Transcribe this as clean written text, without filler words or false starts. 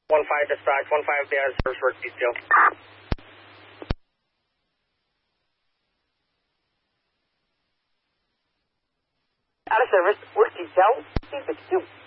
1-5 dispatch, 1-5 they have service work detail. Out of service, work detail, C62.